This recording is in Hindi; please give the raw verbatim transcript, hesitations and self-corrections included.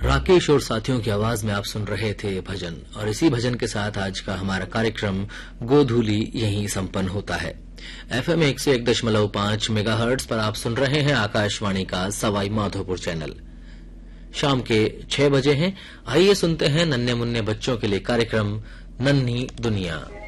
राकेश और साथियों की आवाज में आप सुन रहे थे भजन, और इसी भजन के साथ आज का हमारा कार्यक्रम गोधूली यहीं संपन्न होता है। एफएम एक सौ एक दशमलव पांच मेगाहर्ट्ज पर आप सुन रहे हैं आकाशवाणी का सवाई माधोपुर चैनल। शाम के छह बजे हैं। आइए सुनते हैं नन्हे मुन्ने बच्चों के लिए कार्यक्रम नन्ही दुनिया।